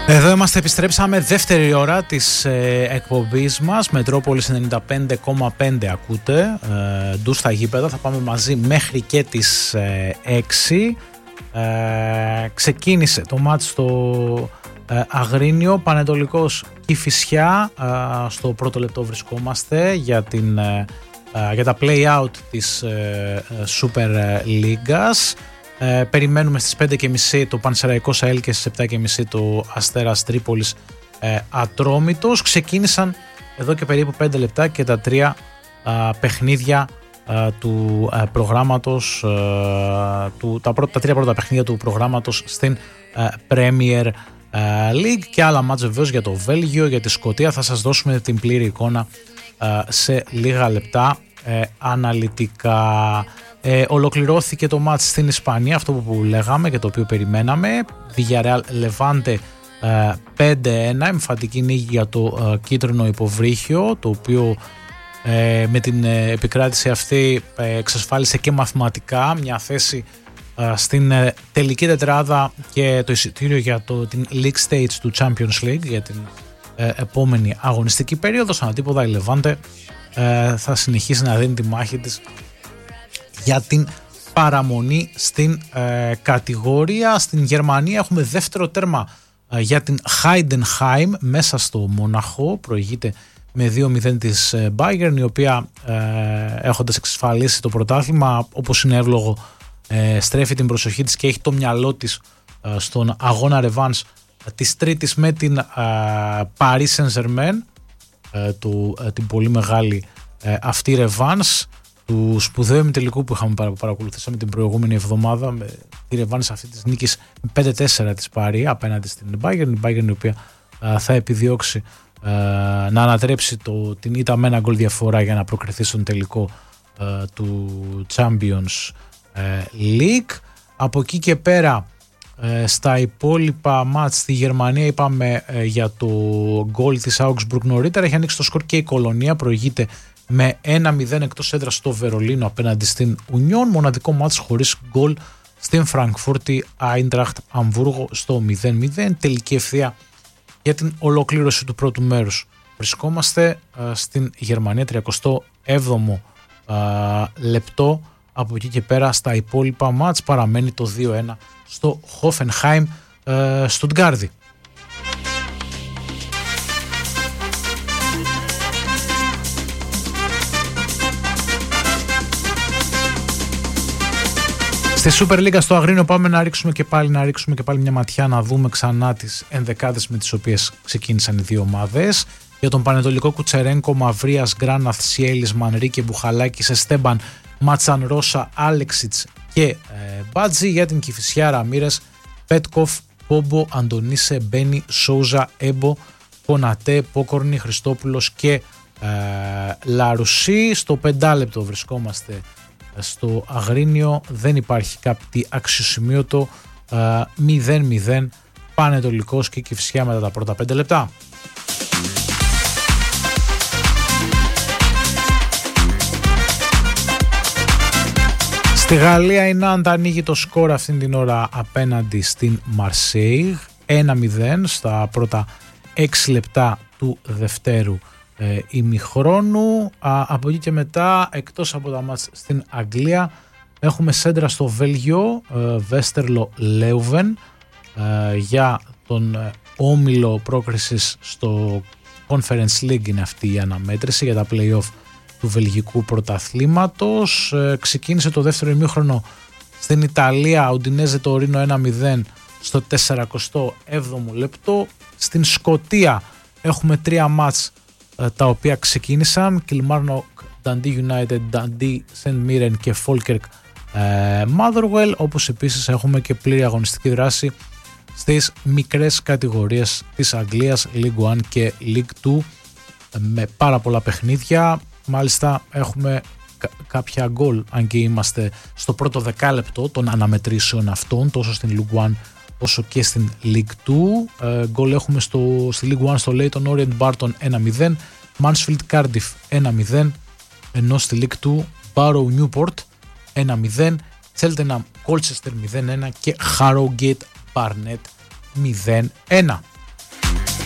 Εδώ είμαστε, επιστρέψαμε δεύτερη ώρα της εκπομπής μας. Μετρόπολης 95,5 ακούτε. Ντου στα γήπεδα, θα πάμε μαζί μέχρι και τις 6. Ξεκίνησε το μάτς στο Αγρίνιο, Πανετολικός Κηφισιά. Στο πρώτο λεπτό βρισκόμαστε για τα play-out της Super Λίγκας. Περιμένουμε στις 5.30 το Πανσεραϊκός ΑΕΛ και στις 7.30 το Αστέρας Τρίπολης Ατρόμητος. Ξεκίνησαν εδώ και περίπου 5 λεπτά και τα τρία παιχνίδια του προγράμματος, τα τρία πρώτα παιχνίδια του προγράμματος στην Premier League και άλλα μάτς βεβαίως για το Βέλγιο, για τη Σκωτία. Θα σας δώσουμε την πλήρη εικόνα σε λίγα λεπτά αναλυτικά. Ολοκληρώθηκε το μάτς στην Ισπανία, αυτό που λέγαμε και το οποίο περιμέναμε. Villarreal Levante 5-1, εμφαντική νίκη για το κίτρινο υποβρύχιο, το οποίο με την επικράτηση αυτή εξασφάλισε και μαθηματικά μια θέση στην τελική τετράδα και το εισιτήριο για την League Stage του Champions League για την επόμενη αγωνιστική περίοδο. Σαν αντίποδα η Levante θα συνεχίσει να δίνει τη μάχη της για την παραμονή στην κατηγορία. Στην Γερμανία έχουμε δεύτερο τέρμα για την Heidenheim μέσα στο Μόναχο. Προηγείται με 2-0 της Bayern, η οποία έχοντας εξασφαλίσει το πρωτάθλημα, όπως είναι εύλογο, στρέφει την προσοχή της και έχει το μυαλό της στον αγώνα ρεβάνς της Τρίτης με την Paris Saint-Germain, την πολύ μεγάλη αυτή ρεβάνς του σπουδαίου ημιτελικού που παρακολουθήσαμε την προηγούμενη εβδομάδα, με τη ρεβάνς αυτή της νίκης 5-4 της Πάρη απέναντι στην Bayern. Η Bayern η οποία θα επιδιώξει να ανατρέψει την ήττα με ένα γκολ διαφορά για να προκριθεί στον τελικό του Champions League. Από εκεί και πέρα στα υπόλοιπα μάτς στη Γερμανία είπαμε για το γκολ της Augsburg νωρίτερα. Έχει ανοίξει το σκορ και η Κολονία, προηγείται με 1-0 εκτός έδρας στο Βερολίνο απέναντι στην Union. Μοναδικό μάτς χωρίς γκολ στην Φραγκφούρτη Eintracht Αμβούργο στο 0-0. Τελική ευθεία για την ολοκλήρωση του πρώτου μέρους. Βρισκόμαστε στην Γερμανία, 37ο λεπτό. Από εκεί και πέρα στα υπόλοιπα μάτς παραμένει το 2-1 στο Hoffenheim Στουτγκάρδη. Στη Super League στο Αγρίνιο πάμε να ρίξουμε και πάλι μια ματιά, να δούμε ξανά τις ενδεκάδες με τις οποίες ξεκίνησαν οι δύο ομάδες. Για τον Πανετολικό Κουτσερένκο, Μαυρίας, Γκράναθ, Σιέλης, Μανρίκε, Μπουχαλάκης, Εστέμπαν, Ματσαν Ρώσα, Άλεξιτς και Μπάτζι. Για την Κηφισιά, Ραμίρες, Πέτκοφ, Πόμπο, Αντωνίσε, Μπένι, Σόουζα, Έμπο, Κονατέ, Πόκορνη, Χριστόπουλος και Λαρουσί. Στο 5 λεπτό βρισκόμαστε στο Αγρίνιο, δεν υπάρχει κάτι αξιοσημείωτο, 0-0 Πανετολικός και Κηφισιά μετά τα πρώτα 5 λεπτά. Στη Γαλλία η Νάντα ανοίγει το σκορ αυτήν την ώρα απέναντι στην Μαρσέιγ, 1-0 στα πρώτα 6 λεπτά του δευτέρου ημιχρόνου. Από εκεί και μετά, εκτός από τα μάτς στην Αγγλία, έχουμε σέντρα στο Βέλγιο, Βέστερλο Λέουβεν, για τον όμιλο πρόκρισης στο Conference League. Είναι αυτή η αναμέτρηση για τα play-off του βελγικού πρωταθλήματος. Ξεκίνησε το δεύτερο ημίχρονο στην Ιταλία, Ουντινέζε Τωρίνο 1-0 στο 47ο λεπτό. Στην Σκωτία έχουμε 3 μάτς τα οποία ξεκίνησαν: Kilmarnock, Dundee United, Dundee St Mirren και Falkirk Motherwell, όπως επίσης έχουμε και πλήρη αγωνιστική δράση στις μικρές κατηγορίες της Αγγλίας, League 1 και League 2, με πάρα πολλά παιχνίδια. Μάλιστα έχουμε κάποια γκολ, αν και είμαστε στο πρώτο δεκάλεπτο των αναμετρήσεων αυτών, τόσο στην League 1 όσο και στην League 2. Γκολ έχουμε στη League 1 στο Leyton Orient Barton 1-0, Mansfield Cardiff 1-0, ενώ στη League 2 Barrow Newport 1-0, Cheltenham Colchester 0-1 και Harrogate Barnet 0-1.